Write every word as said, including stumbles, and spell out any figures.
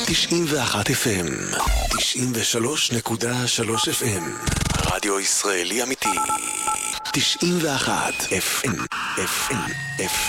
תשעים ואחת אף אם, תשעים ושלוש נקודה שלוש אף אם, רדיו ישראלי אמיתי. תשעים ואחת אף אם, אף אם, אף